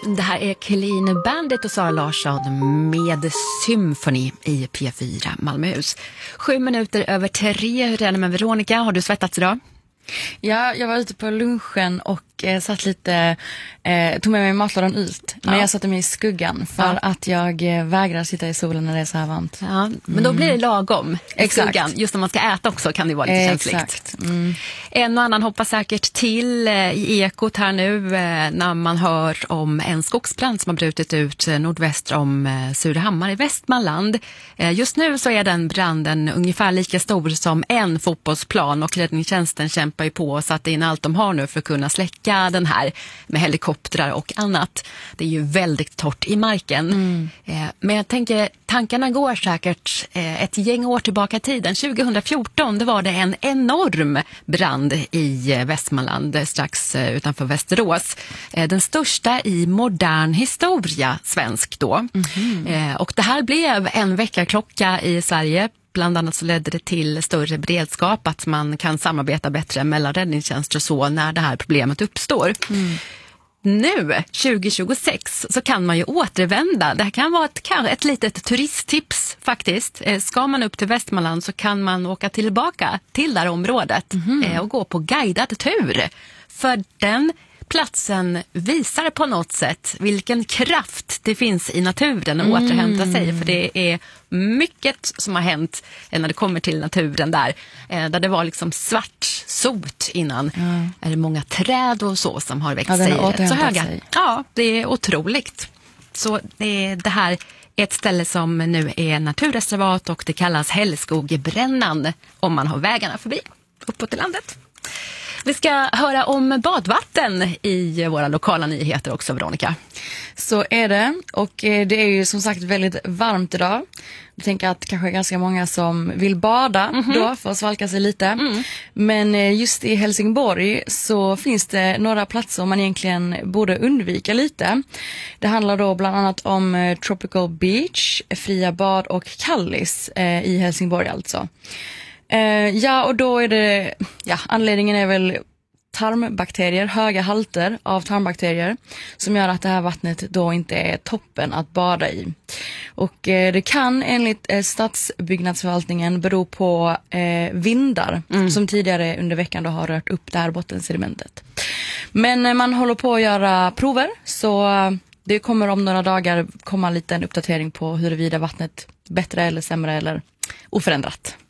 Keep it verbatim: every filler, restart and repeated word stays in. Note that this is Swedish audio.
Det här är Clean Bandit och Sara Larsson med Symphony i P fyra Malmöhus. Sju minuter över tre. Hur är det med Veronica? Har du svettats idag? Ja, jag var ute på lunchen och eh, satt lite, eh, tog med mig matlådan ut. Men ja. jag satte mig i skuggan för ja. att jag eh, vägrar sitta i solen när det är så här varmt. Ja, men då blir det lagom i Exakt. skuggan. Just när man ska äta också kan det vara lite Exakt. känsligt. Mm. En och annan hoppar säkert till eh, i ekot här nu eh, när man hör om en skogsbrand som har brutit ut eh, nordväst om eh, Surahammar i Västmanland. Eh, just nu så är den branden ungefär lika stor som en fotbollsplan och räddningstjänsten kämpar ju på och satt in allt de har nu för att kunna släcka den här med helikoptrar och annat. Det är ju väldigt torrt i marken. Mm. Eh, men jag tänker, tankarna går säkert eh, ett gäng år tillbaka i tiden. tjugo fjorton det var det en enorm brand i eh, Västmanland eh, strax eh, utanför Västerås. Eh, den största i modern historia, svensk då. Mm. Eh, och det här blev en väckarklocka i Sverige. Bland annat så ledde det till större beredskap, att man kan samarbeta bättre mellan räddningstjänster och så när det här problemet uppstår. Mm. Nu, tjugo tjugosex, så kan man ju återvända. Det här kan vara ett, ett litet turisttips faktiskt. Ska man upp till Västmanland så kan man åka tillbaka till det här området mm. och gå på guidad tur. För den platsen visar på något sätt vilken kraft det finns i naturen att mm. återhämta sig. För det är mycket som har hänt när det kommer till naturen där. Där det var liksom svart sot innan. Mm. Är det många träd och så som har växt ja, sig rätt så höga. Sig. Ja, det är otroligt. Så det, det här är ett ställe som nu är naturreservat och det kallas Hällskogebrännan om man har vägarna förbi uppåt i landet. Vi ska höra om badvatten i våra lokala nyheter också, Veronica. Så är det. Och det är ju som sagt väldigt varmt idag. Jag tänker att kanske ganska många som vill bada mm-hmm. då för att svalka sig lite. Mm. Men just i Helsingborg så finns det några platser man egentligen borde undvika lite. Det handlar då bland annat om Tropical Beach, Fria bad och Kallis i Helsingborg alltså. Uh, ja, och då är det, ja, anledningen är väl tarmbakterier, höga halter av tarmbakterier som gör att det här vattnet då inte är toppen att bada i. Och uh, det kan enligt uh, stadsbyggnadsförvaltningen bero på uh, vindar mm. som tidigare under veckan då har rört upp det här bottensedimentet. Men uh, man håller på att göra prover så uh, det kommer om några dagar komma en liten uppdatering på huruvida vattnet är bättre eller sämre eller oförändrat.